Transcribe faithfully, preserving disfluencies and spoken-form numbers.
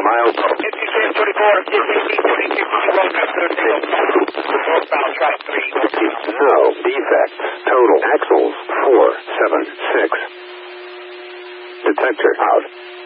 miles. fifty-six twenty-four, northbound, track three. No defects. Total axles four seven six. Detector out.